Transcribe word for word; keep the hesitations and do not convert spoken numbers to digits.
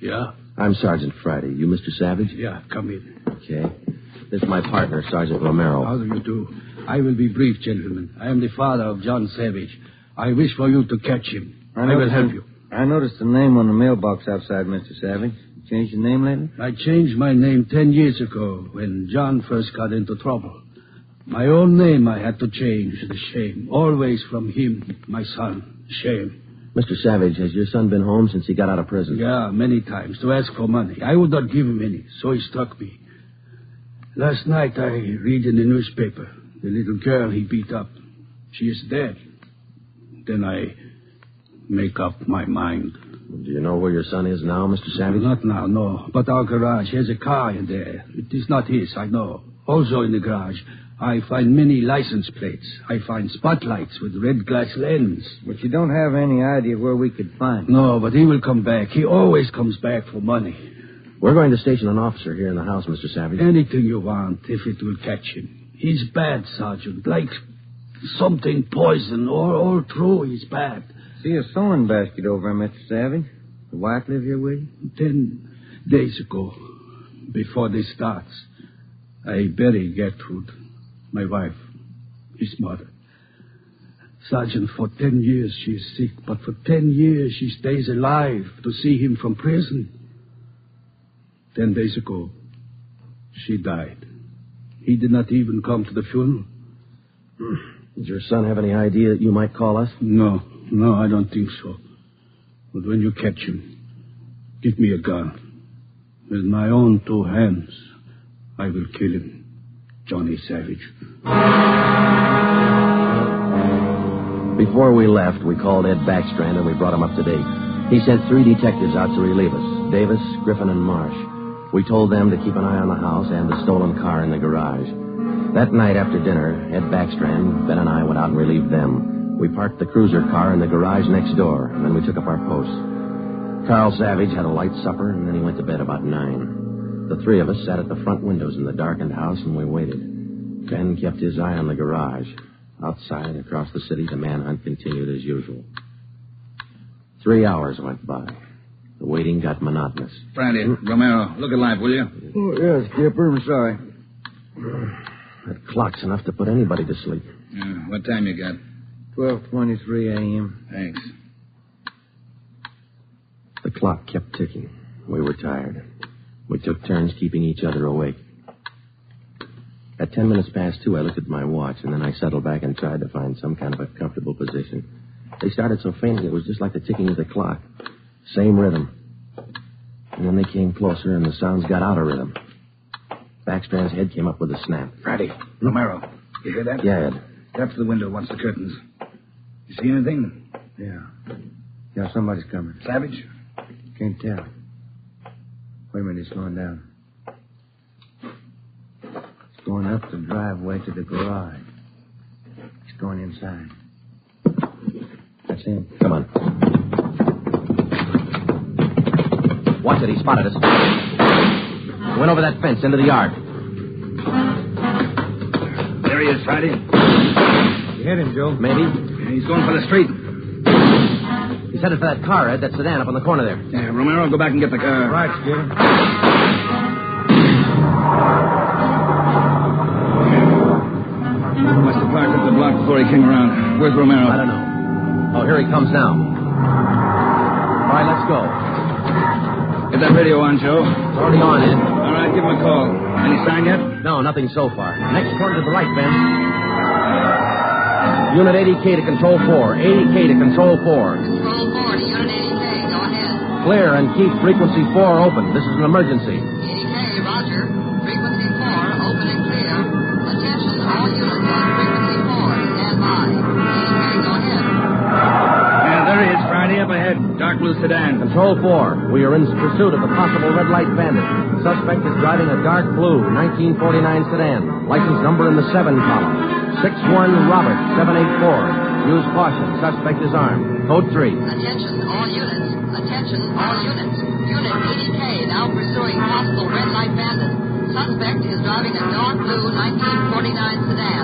Yeah? I'm Sergeant Friday. You Mister Savage? Yeah, come in. Okay. This is my partner, Sergeant Romero. How do you do? I will be brief, gentlemen. I am the father of John Savage. I wish for you to catch him. I, I will help you. I noticed the name on the mailbox outside, Mister Savage. You changed your name lately? I changed my name ten years ago when John first got into trouble. My own name I had to change. The shame. Always from him, my son. Shame. Mister Savage, has your son been home since he got out of prison? Yeah, many times to ask for money. I would not give him any, so he struck me. Last night I read in the newspaper the little girl he beat up. She is dead. Then I make up my mind. Do you know where your son is now, Mister Savage? Not now, no. But our garage has a car in there. It is not his, I know. Also in the garage, I find many license plates. I find spotlights with red glass lens. But you don't have any idea where we could find him. No, but he will come back. He always comes back for money. We're going to station an officer here in the house, Mister Savage. Anything you want, if it will catch him. He's bad, Sergeant. Like something poison. All, all through, he's bad. See a sewing basket over there, Mister Savage. The wife live here with you? Ten days ago, before this starts, I buried Gertrude, my wife, his mother. Sergeant, for ten years she is sick, but for ten years she stays alive to see him from prison. Ten days ago, she died. He did not even come to the funeral. Does your son have any idea that you might call us? No, no, I don't think so. But when you catch him, give me a gun. With my own two hands, I will kill him. Johnny Savage. Before we left, we called Ed Backstrand and we brought him up to date. He sent three detectives out to relieve us, Davis, Griffin, and Marsh. We told them to keep an eye on the house and the stolen car in the garage. That night after dinner, Ed Backstrand, Ben, and I went out and relieved them. We parked the cruiser car in the garage next door, and then we took up our posts. Carl Savage had a light supper, and then he went to bed about nine. The three of us sat at the front windows in the darkened house, and we waited. Ben kept his eye on the garage. Outside, across the city, the manhunt continued as usual. Three hours went by. The waiting got monotonous. Friday, Romero, look alive, will you? Oh, yes, Skipper. I'm sorry. That clock's enough to put anybody to sleep. Yeah, what time you got? twelve twenty-three a.m. Thanks. The clock kept ticking. We were tired. We took turns keeping each other awake. At ten minutes past two, I looked at my watch, and then I settled back and tried to find some kind of a comfortable position. They started so faintly, it was just like the ticking of the clock. Same rhythm. And then they came closer, and the sounds got out of rhythm. Backstrand's head came up with a snap. Friday, Romero, you hear that? Yeah, Ed. Step to the window once the curtains. You see anything? Yeah. Yeah, somebody's coming. Savage? Can't tell. Wait a minute, he's going down. He's going up the driveway to the garage. He's going inside. That's him. Come on. Watch it, he spotted us. Went over that fence into the yard. There he is, Friday. You hit him, Joe. Maybe. He's going for the street. He's headed for that car, Ed, that sedan up on the corner there. Yeah, Romero, go back and get the car. Right, Skipper. Must have parked up the block before he came around. Where's Romero? I don't know. Oh, here he comes now. All right, let's go. Get that radio on, Joe. It's already on, Ed. All right, give him a call. Any sign yet? No, nothing so far. Next corner to the right, Ben. Unit eighty K to Control four. eighty K to Control four. Control four to Unit eighty K. Go ahead. Clear and keep frequency four open. This is an emergency. eighty K, roger. Frequency four, open and clear. Attention, all units on frequency four. Stand by. eighty K, go ahead. Yeah, there he is, Friday, up ahead. Dark blue sedan. Control four. We are in pursuit of a possible red light bandit. Suspect is driving a dark blue nineteen forty-nine sedan. License number in the seven column. six one Robert seven eight four. Use caution. Suspect is armed. Code three. Attention, all units. Attention, all units. Unit eighty K now pursuing possible red light bandit. Suspect is driving a dark blue nineteen forty-nine sedan.